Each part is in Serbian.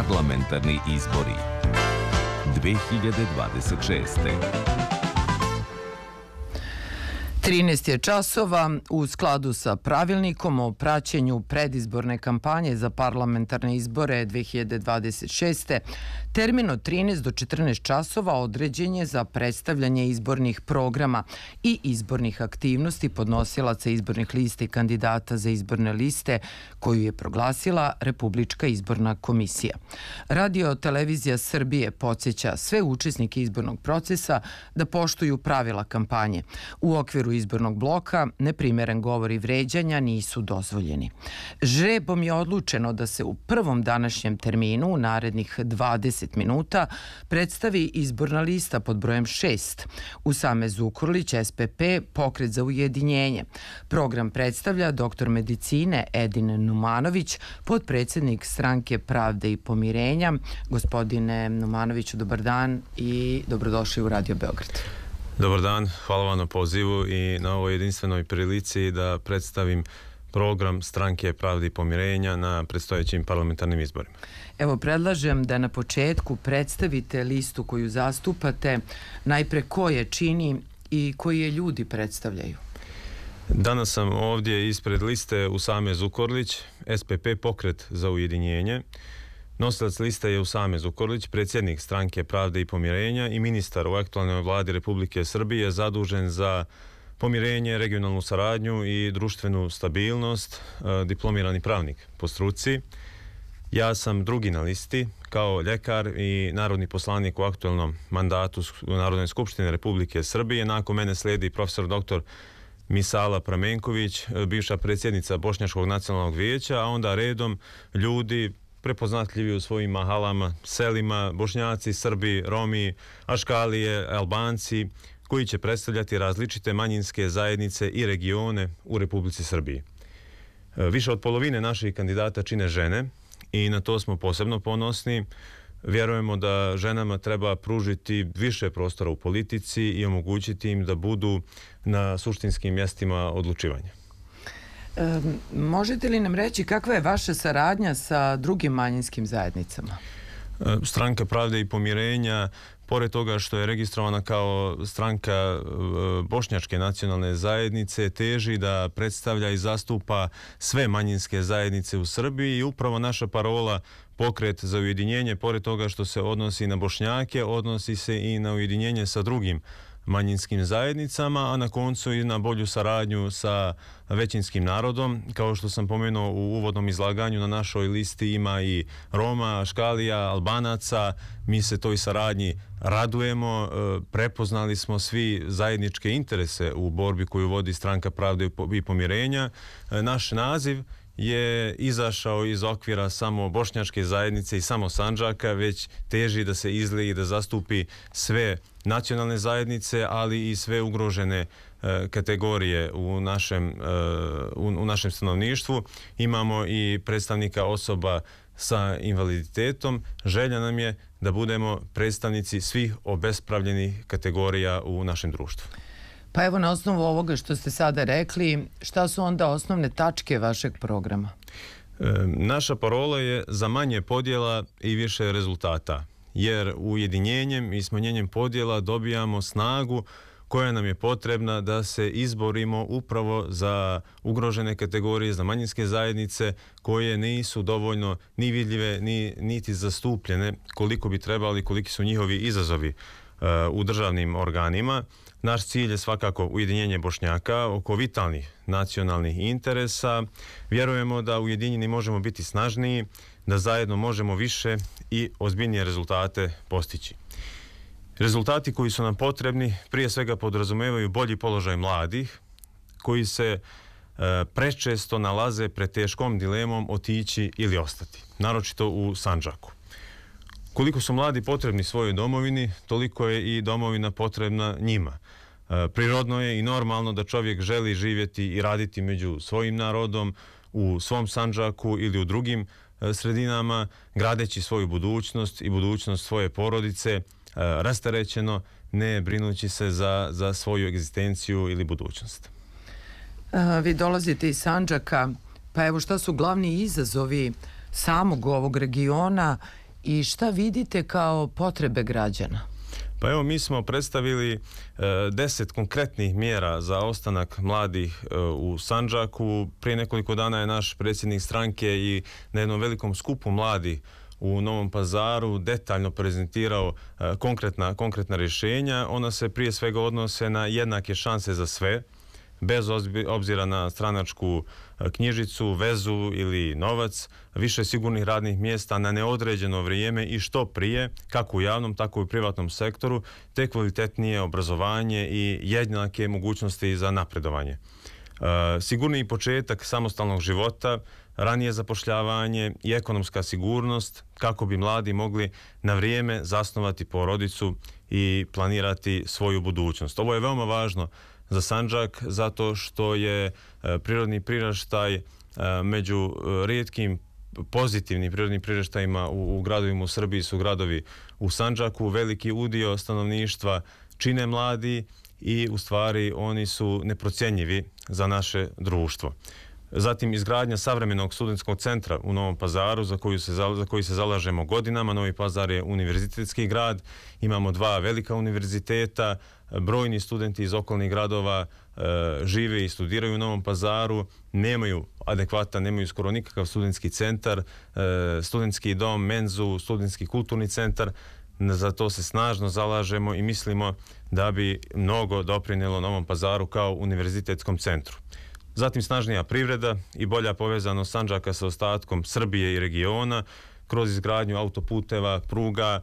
Parlamentarni izbori 2026. 13 je časova. U skladu sa pravilnikom o praćenju predizborne kampanje za parlamentarne izbore 2026. termin od 13 do 14 časova određen je za predstavljanje izbornih programa i izbornih aktivnosti podnosilaca izbornih lista i kandidata za izborne liste koju je proglasila Republička izborna komisija. Radio televizija Srbije podsjeća sve učesnike izbornog procesa da poštuju pravila kampanje. U okviru izbornog bloka neprimeren govor i vređanja nisu dozvoljeni. Žrebom je odlučeno da se u prvom današnjem terminu u narednih 20 minuta predstavi izborna lista pod brojem 6. Usame Zukorlić, SPP, Pokret za ujedinjenje. Program predstavlja doktor medicine Edin Numanović, potpredsjednik Stranke Pravde i pomirenja. Gospodine Numanoviću, dobar dan i dobrodošli u Radio Beograd. Dobar dan, hvala vam na pozivu i na ovoj jedinstvenoj prilici da predstavim program Stranke Pravde i pomirenja na predstojećim parlamentarnim izborima. Evo, predlažem da na početku predstavite listu koju zastupate, najpre ko je čini i koji je ljudi predstavljaju. Danas sam ovdje ispred liste Usame Zukorlić, SPP Pokret za ujedinjenje. Nosilac liste je Usame Zukorlić, predsjednik Stranke Pravde i pomirenja i ministar u aktualnoj vladi Republike Srbije zadužen za pomirenje, regionalnu saradnju i društvenu stabilnost, diplomirani pravnik po struci. Ja sam drugi na listi kao ljekar i narodni poslanik u aktualnom mandatu Narodne skupštine Republike Srbije. Nakon mene slijedi profesor dr. Misala Pramenković, bivša predsjednica Bošnjačkog nacionalnog vijeća, a onda redom ljudi prepoznatljivi u svojim mahalama, selima, Bošnjaci, Srbi, Romi, Aškalije, Albanci, koji će predstavljati različite manjinske zajednice i regione u Republici Srbiji. Više od polovine naših kandidata čine žene i na to smo posebno ponosni. Vjerujemo da ženama treba pružiti više prostora u politici i omogućiti im da budu na suštinskim mjestima odlučivanja. Možete li nam reći kakva je vaša saradnja sa drugim manjinskim zajednicama? Stranka Pravde i pomirenja, pored toga što je registrovana kao stranka Bošnjačke nacionalne zajednice, teži da predstavlja i zastupa sve manjinske zajednice u Srbiji i upravo naša parola Pokret za ujedinjenje, pored toga što se odnosi na Bošnjake, odnosi se i na ujedinjenje sa drugim manjinskim zajednicama, a na koncu i na bolju saradnju sa većinskim narodom. Kao što sam pomenuo u uvodnom izlaganju, na našoj listi ima i Roma, Aškalija, Albanaca. Mi se toj saradnji radujemo, prepoznali smo svi zajedničke interese u borbi koju vodi Stranka Pravde i pomirenja. Naš naziv je izašao iz okvira samo bošnjačke zajednice i samo Sandžaka, već teži da se izlije i da zastupi sve nacionalne zajednice, ali i sve ugrožene kategorije u našem stanovništvu. Imamo i predstavnika osoba sa invaliditetom. Želja nam je da budemo predstavnici svih obespravljenih kategorija u našem društvu. Pa evo, na osnovu ovoga što ste sada rekli, šta su onda osnovne tačke vašeg programa? Naša parola je za manje podjela i više rezultata, jer ujedinjenjem i smanjenjem podjela dobijamo snagu koja nam je potrebna da se izborimo upravo za ugrožene kategorije, za manjinske zajednice koje nisu dovoljno ni vidljive, niti zastupljene koliko bi trebali, koliki su njihovi izazovi u državnim organima. Naš cilj je svakako ujedinjenje Bošnjaka oko vitalnih nacionalnih interesa. Vjerujemo da ujedinjeni možemo biti snažniji, da zajedno možemo više i ozbiljnije rezultate postići. Rezultati koji su nam potrebni prije svega podrazumevaju bolji položaj mladih koji se prečesto nalaze pred teškom dilemom otići ili ostati, naročito u Sandžaku. Koliko su mladi potrebni svojoj domovini, toliko je i domovina potrebna njima. Prirodno je i normalno da čovjek želi živjeti i raditi među svojim narodom, u svom Sandžaku ili u drugim sredinama, gradeći svoju budućnost i budućnost svoje porodice, rasterećeno, ne brinući se za svoju egzistenciju ili budućnost. Vi dolazite iz Sandžaka, pa evo šta su glavni izazovi samog ovog regiona i šta vidite kao potrebe građana? Pa evo, mi smo predstavili 10 konkretnih mjera za ostanak mladih u Sandžaku. Prije nekoliko dana je naš predsjednik stranke i na jednom velikom skupu mladih u Novom Pazaru detaljno prezentirao konkretna rješenja. Ona se prije svega odnose na jednake šanse za sve, bez obzira na stranačku knjižicu, vezu ili novac, više sigurnih radnih mjesta na neodređeno vrijeme i što prije, kako u javnom, tako i u privatnom sektoru, te kvalitetnije obrazovanje i jednake mogućnosti za napredovanje. Sigurniji početak samostalnog života, ranije zapošljavanje i ekonomska sigurnost kako bi mladi mogli na vrijeme zasnovati porodicu i planirati svoju budućnost. Ovo je veoma važno za Sandžak zato što je prirodni priraštaj među rijetkim pozitivnim prirodnim priraštajima u gradovima u Srbiji su gradovi u Sandžaku. Veliki udio stanovništva čine mladi i u stvari oni su neprocjenjivi za naše društvo. Zatim izgradnja savremenog studentskog centra u Novom Pazaru za koji se zalažemo godinama. Novi Pazar je univerzitetski grad, imamo 2 velika univerziteta, brojni studenti iz okolnih gradova žive i studiraju u Novom Pazaru, nemaju skoro nikakav studentski centar, studentski dom, menzu, studentski kulturni centar. Za to se snažno zalažemo i mislimo da bi mnogo doprinijelo Novom Pazaru kao univerzitetskom centru. Zatim snažnija privreda i bolja povezanost Sandžaka sa ostatkom Srbije i regiona kroz izgradnju autoputeva, pruga,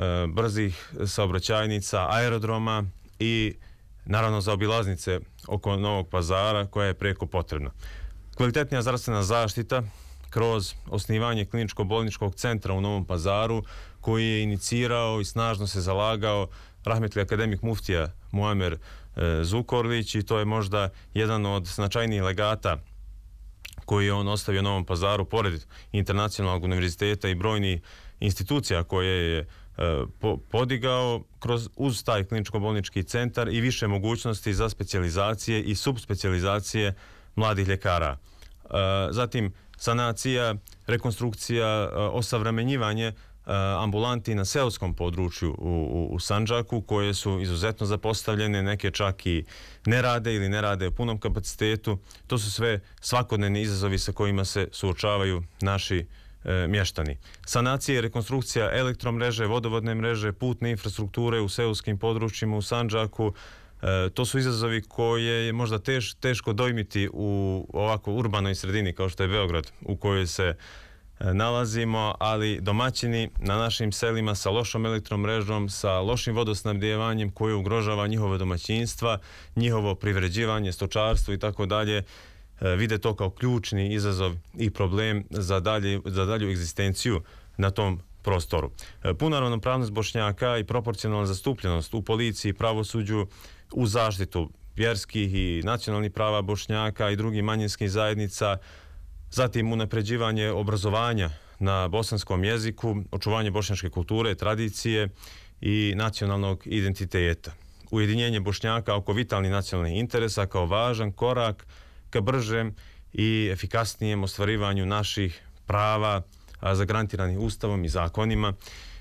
brzih saobraćajnica, aerodroma i naravno zaobilaznice oko Novog Pazara koja je preko potrebna. Kvalitetnija zdravstvena zaštita kroz osnivanje kliničko-bolničkog centra u Novom Pazaru koji je inicirao i snažno se zalagao rahmetli akademik muftija Muamer Zukorlić i to je možda jedan od značajnijih legata koji je on ostavio Novom Pazaru pored Internacionalnog univerziteta i brojnih institucija koje je podigao uz taj kliničko-bolnički centar i više mogućnosti za specijalizacije i subspecijalizacije mladih ljekara. Zatim sanacija, rekonstrukcija, osavremenjivanje ambulanti na seoskom području u Sandžaku koje su izuzetno zapostavljene, neke čak i ne rade ili ne rade u punom kapacitetu. To su sve svakodnevni izazovi sa kojima se suočavaju naši mještani. Sanacija i rekonstrukcija elektromreže, vodovodne mreže, putne infrastrukture u seoskim područjima u Sandžaku, to su izazovi koje je možda teško dojmiti u ovako urbanoj sredini kao što je Beograd u kojoj se nalazimo, ali domaćini na našim selima sa lošom elektromrežom, sa lošim vodosnabdijevanjem koje ugrožava njihove domaćinstva, njihovo privređivanje, stočarstvo i tako dalje, vide to kao ključni izazov i problem za dalju egzistenciju na tom prostoru. Puna ravnopravnost Bošnjaka i proporcionalna zastupljenost u policiji, pravosuđu, u zaštitu vjerskih i nacionalnih prava Bošnjaka i drugih manjinskih zajednica, zatim unapređivanje obrazovanja na bosanskom jeziku, očuvanje bošnjačke kulture, tradicije i nacionalnog identiteta. Ujedinjenje Bošnjaka oko vitalnih nacionalnih interesa kao važan korak ka bržem i efikasnijem ostvarivanju naših prava zagarantiranih Ustavom i zakonima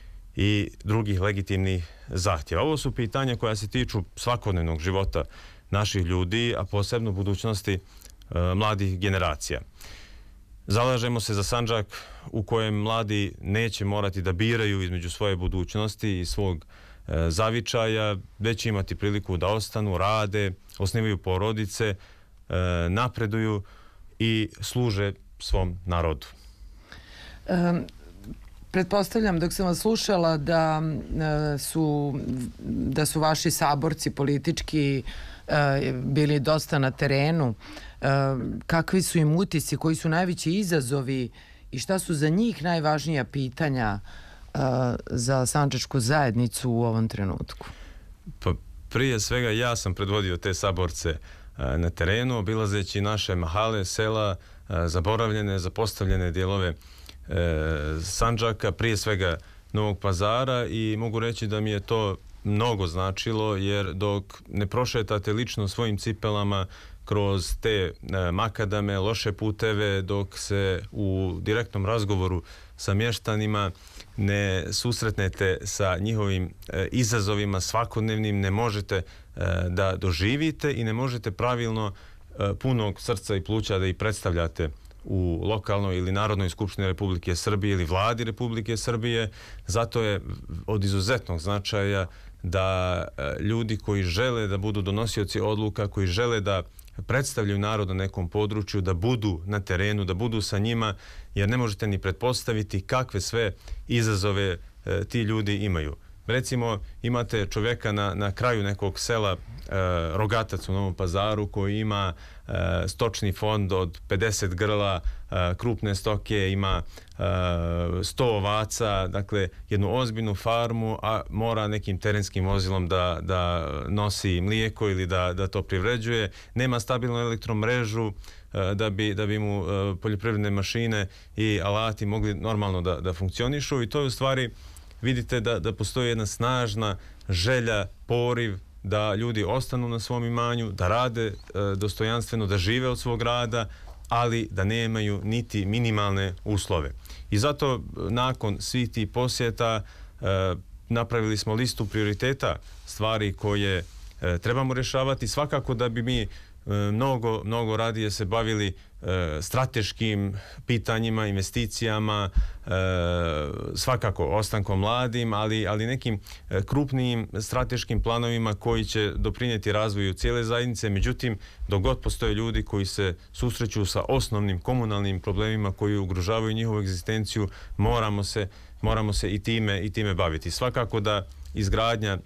i drugih legitimnih zahtjeva. Ovo su pitanja koja se tiču svakodnevnog života naših ljudi, a posebno budućnosti mladih generacija. Zalažemo se za Sandžak u kojem mladi neće morati da biraju između svoje budućnosti i svog zavičaja, već imati priliku da ostanu, rade, osnivaju porodice, napreduju i služe svom narodu. Pretpostavljam dok sam vas slušala da su vaši saborci politički bili dosta na terenu. Kakvi su im utisci, koji su najveći izazovi i šta su za njih najvažnija pitanja za sandžačku zajednicu u ovom trenutku? Pa prije svega ja sam predvodio te saborce na terenu, obilazeći naše mahale, sela, zaboravljene, zapostavljene dijelove Sandžaka, prije svega Novog Pazara, i mogu reći da mi je to mnogo značilo, jer dok ne prošetate lično svojim cipelama kroz te makadame, loše puteve, dok se u direktnom razgovoru sa mještanima, ne susretnete sa njihovim izazovima svakodnevnim, ne možete da doživite i ne možete pravilno punog srca i pluća da ih predstavljate u lokalnoj ili Narodnoj skupštini Republike Srbije ili vladi Republike Srbije. Zato je od izuzetnog značaja da ljudi koji žele da budu donosioci odluka, koji žele da predstavljaju narod na nekom području, da budu na terenu, da budu sa njima, jer ne možete ni pretpostaviti kakve sve izazove ti ljudi imaju. Recimo, imate čovjeka na kraju nekog sela, Rogatac u Novom Pazaru, koji ima stočni fond od 50 grla, krupne stoke, ima 100 ovaca, dakle jednu ozbiljnu farmu, a mora nekim terenskim vozilom da nosi mlijeko ili da to privređuje. Nema stabilnu elektromrežu da bi mu poljoprivredne mašine i alati mogli normalno da funkcionišu, i to je u stvari, vidite da postoji jedna snažna želja, poriv da ljudi ostanu na svom imanju, da rade dostojanstveno, da žive od svog rada, ali da nemaju niti minimalne uslove. I zato nakon svih tih posjeta napravili smo listu prioriteta stvari koje trebamo rješavati. Svakako da bi mi mnogo radije se bavili strateškim pitanjima, investicijama, svakako ostankom mladim, ali nekim krupnijim strateškim planovima koji će doprinijeti razvoju cijele zajednice. Međutim, dok god postoje ljudi koji se susreću sa osnovnim komunalnim problemima koji ugrožavaju njihovu egzistenciju, moramo se i time baviti. Svakako da izgradnja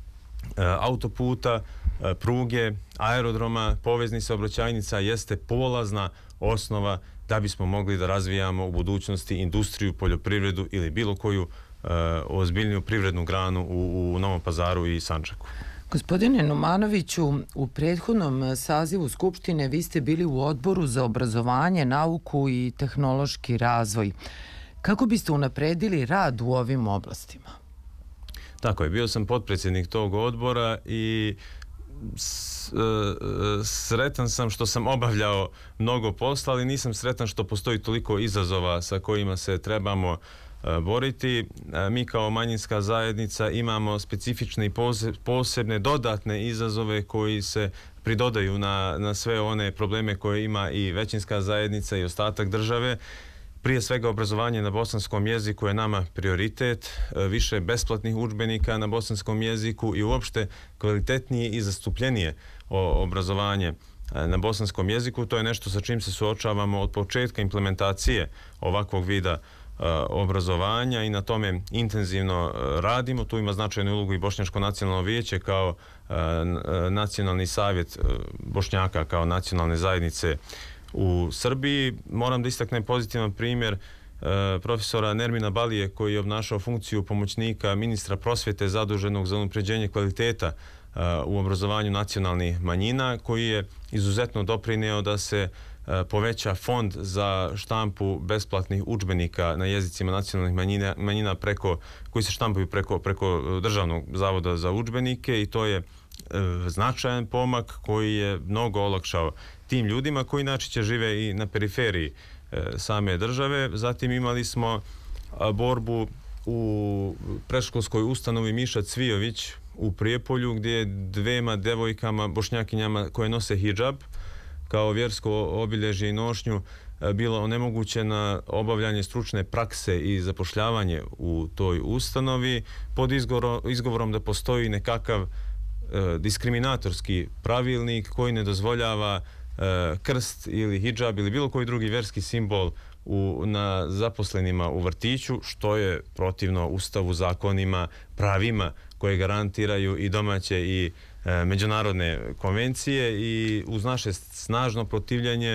autoputa, pruge, aerodroma, poveznih saobraćajnica jeste polazna osnova da bismo mogli da razvijamo u budućnosti industriju, poljoprivredu ili bilo koju ozbiljniju privrednu granu u Novom Pazaru i Sandžaku. Gospodine Numanoviću, u prethodnom sazivu Skupštine vi ste bili u Odboru za obrazovanje, nauku i tehnološki razvoj. Kako biste unapredili rad u ovim oblastima? Tako je, bio sam potpredsjednik tog odbora i sretan sam što sam obavljao mnogo posla, ali nisam sretan što postoji toliko izazova sa kojima se trebamo boriti. Mi kao manjinska zajednica imamo specifične i posebne dodatne izazove koji se pridodaju na sve one probleme koje ima i većinska zajednica i ostatak države. Prije svega obrazovanje na bosanskom jeziku je nama prioritet, više besplatnih udžbenika na bosanskom jeziku i uopšte kvalitetnije i zastupljenije obrazovanje na bosanskom jeziku. To je nešto sa čim se suočavamo od početka implementacije ovakvog vida obrazovanja i na tome intenzivno radimo. Tu ima značajnu ulogu i Bošnjačko nacionalno vijeće kao nacionalni savjet Bošnjaka kao nacionalne zajednice u Srbiji. Moram da istaknem pozitivan primjer profesora Nermina Balije, koji je obnašao funkciju pomoćnika ministra prosvjete zaduženog za unapređenje kvaliteta u obrazovanju nacionalnih manjina, koji je izuzetno doprineo da se poveća fond za štampu besplatnih udžbenika na jezicima nacionalnih manjina koji se štampaju preko Državnog zavoda za udžbenike, i to je značajan pomak koji je mnogo olakšao tim ljudima koji inače žive i na periferiji same države. Zatim imali smo borbu u predškolskoj ustanovi Miša Cvijović u Prijepolju, gdje je dvema devojkama, bošnjakinjama, koje nose hidžab kao vjersko obilježje i nošnju, bilo onemogućeno obavljanje stručne prakse i zapošljavanje u toj ustanovi pod izgovorom da postoji nekakav diskriminatorski pravilnik koji ne dozvoljava krst ili hidžab ili bilo koji drugi vjerski simbol na zaposlenima u vrtiću, što je protivno Ustavu, zakonima, pravima koje garantiraju i domaće i međunarodne konvencije. I uz naše snažno protivljanje,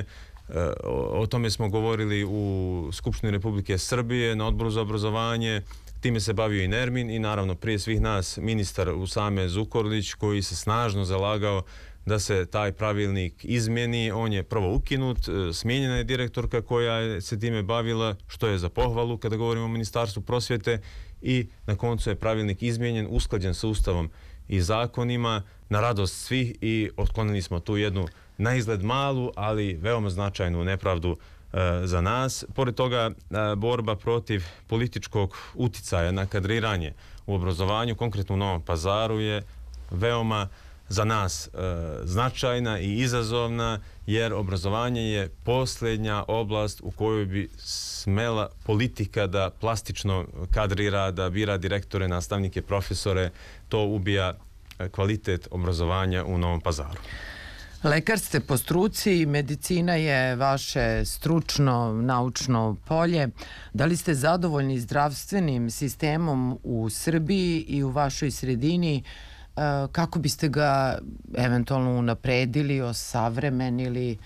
o tome smo govorili u Skupštini Republike Srbije na Odboru za obrazovanje, time se bavio i Nermin i naravno prije svih nas ministar Usame Zukorlić, koji se snažno zalagao da se taj pravilnik izmjeni. On je prvo ukinut, smijenjena je direktorka koja se time bavila, što je za pohvalu kada govorimo o Ministarstvu prosvjete, i na koncu je pravilnik izmijenjen, usklađen sa Ustavom i zakonima na radost svih, i otklonili smo tu jednu na izgled malu, ali veoma značajnu nepravdu za nas. Pored toga, borba protiv političkog uticaja na kadriranje u obrazovanju, konkretno u Novom Pazaru, je veoma za nas značajna i izazovna, jer obrazovanje je posljednja oblast u kojoj bi smela politika da plastično kadrira, da bira direktore, nastavnike, profesore. To ubija kvalitet obrazovanja u Novom Pazaru. Lekar ste po struci, medicina je vaše stručno, naučno polje. Da li ste zadovoljni zdravstvenim sistemom u Srbiji i u vašoj sredini? Kako biste ga eventualno unapredili, osavremenili?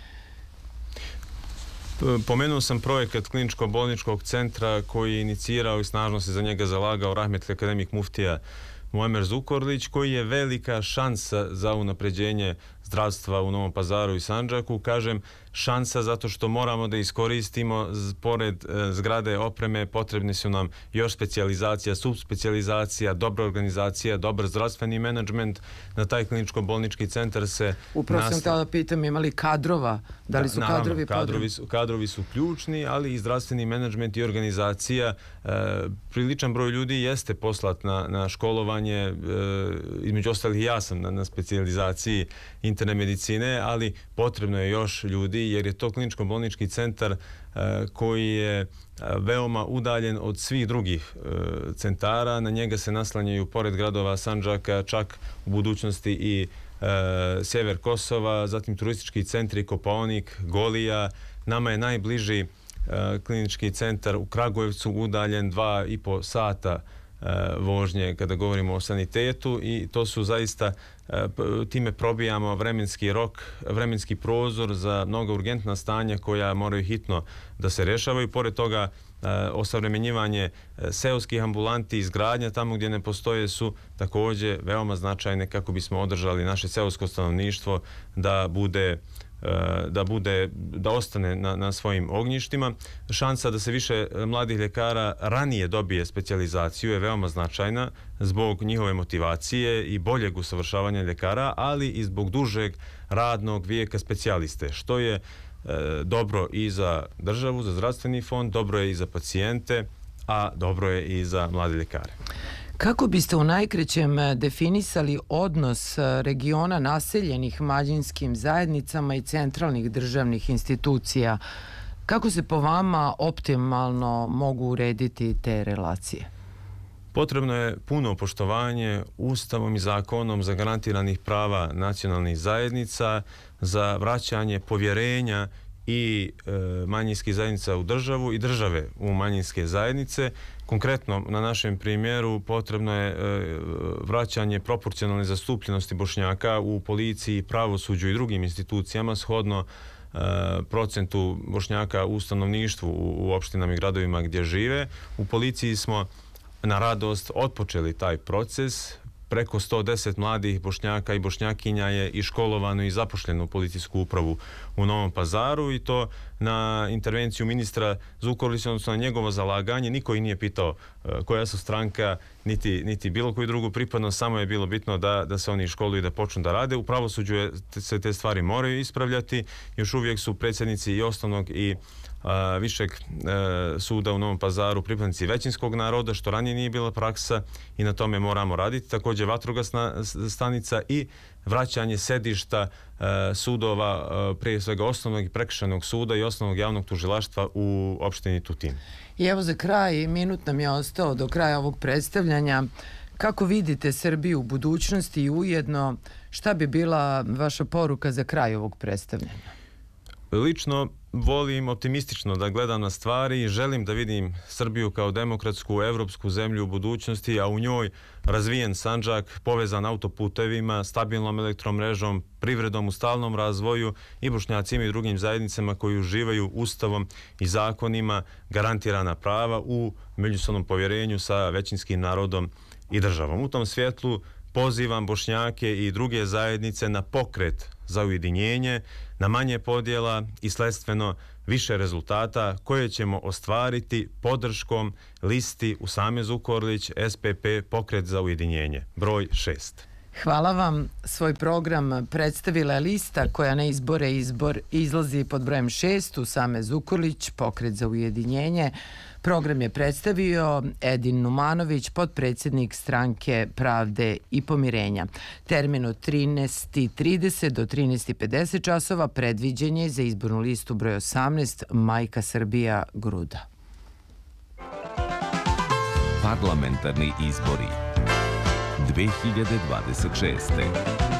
Pomenuo sam projekat kliničko-bolničkog centra koji je inicirao i snažno se za njega zalagao rahmetli akademik muftija Muamer Zukorlić, koji je velika šansa za unapređenje zdravstva u Novom Pazaru i Sandžaku. Kažem šansa zato što moramo da iskoristimo, pored zgrade opreme, potrebni su nam još specijalizacija, subspecijalizacija, dobra organizacija, dobar zdravstveni menadžment. Na taj kliničko-bolnički centar se... Upravo sam htjela da pitam, ima li kadrova? Da li su kadrovi potrebni? Kadrovi su ključni, ali i zdravstveni menadžment i organizacija. Priličan broj ljudi jeste poslat na školovanje, između ostalih ja sam na specijalizaciji interne medicine, ali potrebno je još ljudi, jer je to kliničko-bolnički centar koji je veoma udaljen od svih drugih centara. Na njega se naslanjaju, pored gradova Sandžaka, čak u budućnosti i sjever Kosova, zatim turistički centri Kopaonik, Golija. Nama je najbliži klinički centar u Kragujevcu, udaljen 2,5 sata vožnje kada govorimo o sanitetu, i to su zaista, time probijamo vremenski rok, vremenski prozor za mnoga urgentna stanja koja moraju hitno da se rešavaju. Pored toga, osavremenjivanje seoskih ambulanti, izgradnja tamo gdje ne postoje su također veoma značajne kako bismo održali naše seosko stanovništvo da ostane na svojim ognjištima. Šansa da se više mladih ljekara ranije dobije specijalizaciju je veoma značajna zbog njihove motivacije i boljeg usavršavanja ljekara, ali i zbog dužeg radnog vijeka specijaliste, što je dobro i za državu, za zdravstveni fond, dobro je i za pacijente, a dobro je i za mlade ljekare. Kako biste u najkraćem definisali odnos regiona naseljenih manjinskim zajednicama i centralnih državnih institucija? Kako se po vama optimalno mogu urediti te relacije? Potrebno je puno poštovanje Ustavom i zakonom zagarantiranih prava nacionalnih zajednica, za vraćanje povjerenja i manjinskih zajednica u državu i države u manjinske zajednice. Konkretno, na našem primjeru, potrebno je vraćanje proporcionalne zastupljenosti Bošnjaka u policiji, pravosuđu i drugim institucijama shodno procentu Bošnjaka u stanovništvu u opštinama i gradovima gdje žive. U policiji smo na radost otpočeli taj proces. Preko 110 mladih Bošnjaka i Bošnjakinja je i školovano i zapošljeno u policijsku upravu u Novom Pazaru, i to na intervenciju ministra Zukorlića, odnosno na njegovo zalaganje. Niko ih nije pitao koja su stranka, niti bilo koju drugu pripadnost, samo je bilo bitno da se oni školuju i da počnu da rade. U pravosuđu se te stvari moraju ispravljati. Još uvijek su predsjednici i osnovnog i višeg suda u Novom Pazaru pripadnici većinskog naroda, što ranije nije bila praksa, i na tome moramo raditi. Također vatrogasna stanica i vraćanje sedišta sudova, prije svega osnovnog i prekršajnog suda i osnovnog javnog tužilaštva u opštini Tutin. I evo za kraj, minut nam je ostao do kraja ovog predstavljanja. Kako vidite Srbiju u budućnosti i ujedno šta bi bila vaša poruka za kraj ovog predstavljanja? Lično volim optimistično da gledam na stvari i želim da vidim Srbiju kao demokratsku, evropsku zemlju u budućnosti, a u njoj razvijen Sandžak, povezan autoputevima, stabilnom elektromrežom, privredom u stalnom razvoju i Bošnjacima i drugim zajednicama koji uživaju Ustavom i zakonima garantirana prava u međusobnom povjerenju sa većinskim narodom i državom. U tom svjetlu pozivam Bošnjake i druge zajednice na pokret za ujedinjenje, na manje podjela i sledstveno više rezultata koje ćemo ostvariti podrškom listi Usame Zukorlić, SPP, Pokret za ujedinjenje, broj 6. Hvala vam. Svoj program predstavila je lista koja na izbor izlazi pod brojem 6, Usame Zukorlić, Pokret za ujedinjenje. Program je predstavio Edin Numanović, potpredsjednik Stranke pravde i pomirenja. Termin od 13:30 do 13:50 časova predviđen je za izbornu listu broj 18 Majka Srbija Gruda. Parlamentarni izbori 2026.